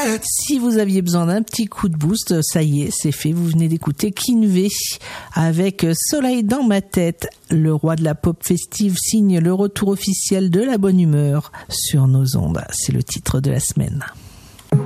Si vous aviez besoin d'un petit coup de boost, ça y est, c'est fait. Vous venez d'écouter Kinvey avec Soleil dans ma tête. Le roi de la pop festive signe le retour officiel de la bonne humeur sur nos ondes. C'est le titre de la semaine.